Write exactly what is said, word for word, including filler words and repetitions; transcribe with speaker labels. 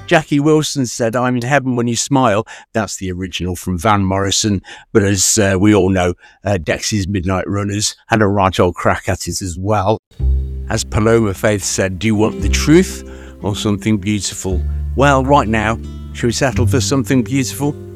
Speaker 1: Jackie Wilson said, "I'm in heaven when you smile." That's the original from Van Morrison. But as uh, we all know, uh, Dexys Midnight Runners had a right old crack at it as well. As Paloma Faith said, "Do you want the truth or something beautiful?" Well, right now, should we settle for something beautiful?